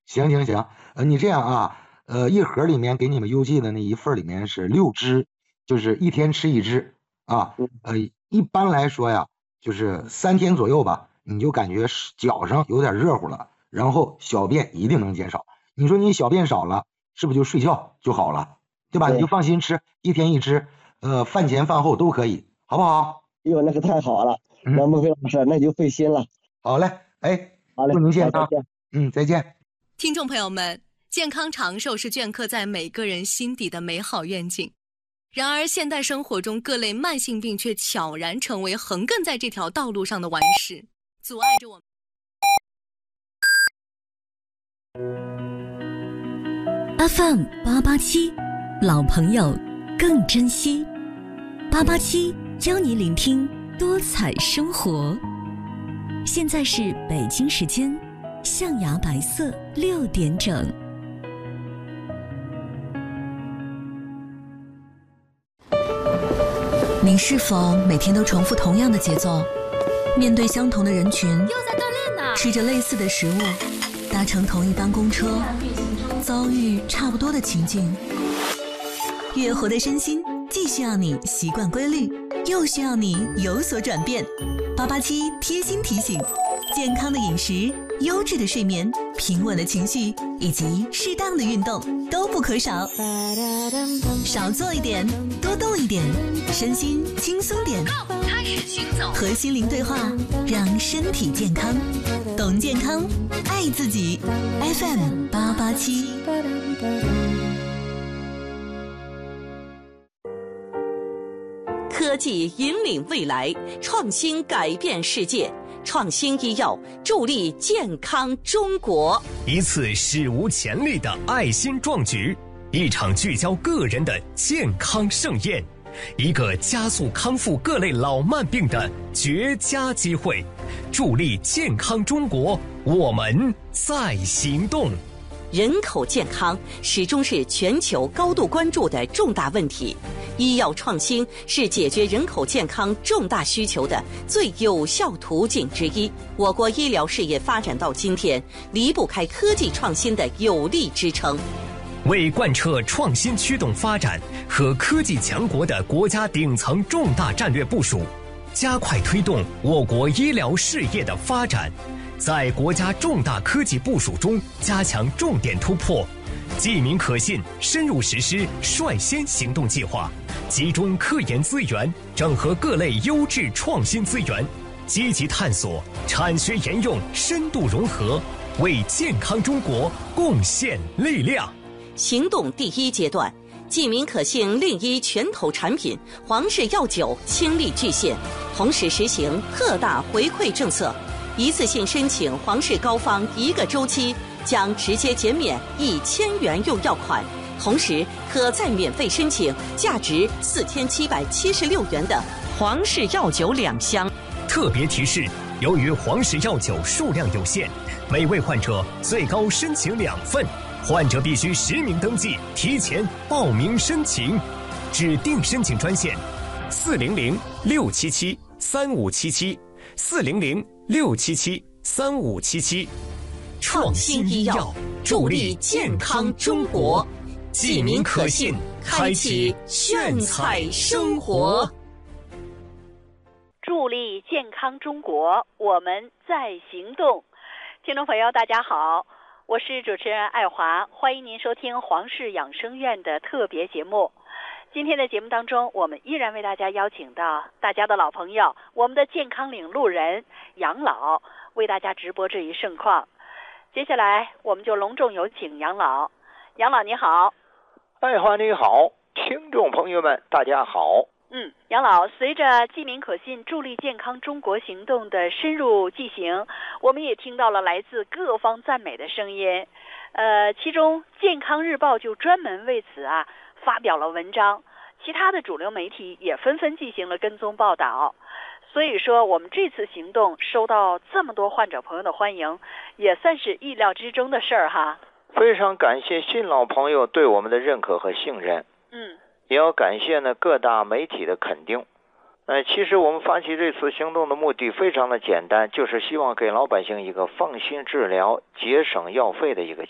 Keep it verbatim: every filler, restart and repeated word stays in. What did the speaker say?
行行行，呃，你这样啊，呃，一盒里面给你们邮寄的那一份里面是六只，就是一天吃一只啊。 嗯呃，一般来说呀，就是三天左右吧，你就感觉是脚上有点热乎了，然后小便一定能减少。你说你小便少了，是不是就睡觉就好了，对吧？你就对， 放心吃，一天一只，呃，饭前饭后都可以，好不好？ 哟，那个太好了，那嗯， 孟非老师那就费心了。 好嘞，哎，祝好嘞，好，再您健康， 见。 嗯，再见。 听众朋友们，健康长寿是镌刻在每个人心底的美好愿景。然而，现代生活中各类慢性病却悄然成为横亘在这条道路上的顽石，阻碍着我们。 F M 八八七，老朋友更珍惜。八八七教你聆听多彩生活。现在是北京时间象牙白色六点整。你是否每天都重复同样的节奏，面对相同的人群， 又在锻炼呢？ 吃着类似的食物，搭乘同一班公车，遭遇差不多的情境？越活的身心既需要你习惯规律，又需要你有所转变。八八七贴心提醒：健康的饮食、优质的睡眠、平稳的情绪以及适当的运动都不可少。少做一点，多动一点，身心轻松点。 开始行走， 和心灵对话，让身体健康。懂健康，爱自己。F M 八八七。 科技引领未来，创新改变世界。创新医药助力健康中国。 一次史无前例的爱心壮举，一场聚焦个人的健康盛宴，一个加速康复各类老慢病的绝佳机会。助力健康中国，我们在行动。 人口健康始终是全球高度关注的重大问题，医药创新是解决人口健康重大需求的最有效途径之一。我国医疗事业发展到今天，离不开科技创新的有力支撑。 为贯彻创新驱动发展和科技强国的国家顶层重大战略部署，加快推动我国医疗事业的发展，在国家重大科技部署中加强重点突破，既明可信深入实施率先行动计划，集中科研资源，整合各类优质创新资源，积极探索产学研用深度融合，为健康中国贡献力量。 行动第一阶段，既明可信令医拳头产品皇氏药酒倾力巨献，同时实行特大回馈政策，一次性申请皇氏膏方一个周期将直接减免一千元用药款，同时可再免费申请价值四千七百七十六元的皇氏药酒两箱。 特别提示：由于皇氏药酒数量有限，每位患者最高申请两份，患者必须实名登记，提前报名申请。指定申请专线：四零零六七七三五七七，四零零六七七三五七七。 创新医药助力健康中国，既明可信，开启炫彩生活。 助力健康中国，我们在行动。听众朋友大家好，我是主持人爱华，欢迎您收听皇氏养生院的特别节目。今天的节目当中，我们依然为大家邀请到大家的老朋友，我们的健康领路人杨老，为大家直播这一盛况。接下来我们就隆重有请杨老。杨老你好。 爱华你好，听众朋友们大家好。 嗯，杨老，随着既明可信助力健康中国行动的深入进行，我们也听到了来自各方赞美的声音。呃，其中健康日报就专门为此啊发表了文章，其他的主流媒体也纷纷进行了跟踪报道。所以说我们这次行动收到这么多患者朋友的欢迎，也算是意料之中的事儿哈。 非常感谢新老朋友对我们的认可和信任。 嗯， 也要感谢呢各大媒体的肯定。呃，其实我们发起这次行动的目的非常的简单，就是希望给老百姓一个放心治疗、节省药费的一个